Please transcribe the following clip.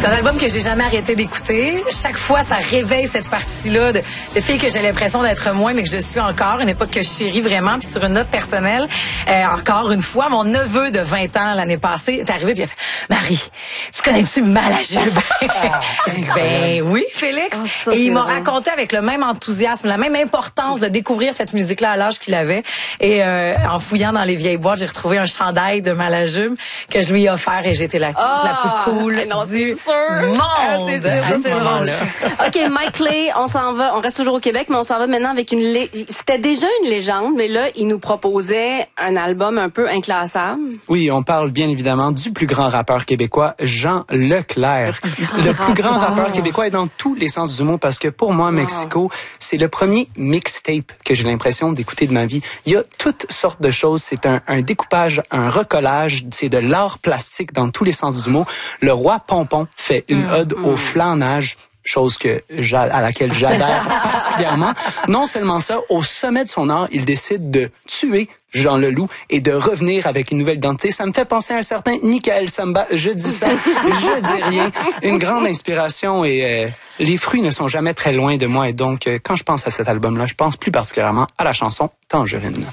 C'est un album que j'ai jamais arrêté d'écouter. Chaque fois, ça réveille cette partie-là de fille que j'ai l'impression d'être moins, mais que je suis encore. Une époque que je chéris vraiment. Puis sur une note personnelle, encore une fois, mon neveu de 20 ans l'année passée est arrivé puis il a fait « Marie, tu connais-tu Malajube? » J'ai dit « Ben oui, Félix. » Et il m'a raconté avec le même enthousiasme, la même importance de découvrir cette musique-là à l'âge qu'il avait. Et en fouillant dans les vieilles boîtes, j'ai retrouvé un chandail de Malajube que je lui ai offert et j'étais la plus cool du monde. C'est sûr, c'est drôle. OK, Mike Clay, on s'en va. On reste toujours au Québec, mais on s'en va maintenant avec c'était déjà une légende, mais là, il nous proposait un album un peu inclassable. Oui, on parle bien évidemment du plus grand rappeur québécois, Jean Leclerc. Le plus grand rappeur québécois est dans tous les sens du mot parce que pour moi, Mexico, c'est le premier mixtape que j'ai l'impression d'écouter de ma vie. Il y a toutes sortes de choses. C'est un découpage, un recollage. C'est de l'art plastique dans tous les sens du mot. Le roi Pompon fait une ode au flanage. Chose à laquelle j'adhère particulièrement. Non seulement ça, au sommet de son art, il décide de tuer Jean Leloup et de revenir avec une nouvelle identité. Ça me fait penser à un certain Michael Samba. Je dis ça, je dis rien. Une grande inspiration et les fruits ne sont jamais très loin de moi. Et donc, quand je pense à cet album-là, je pense plus particulièrement à la chanson Tangerine.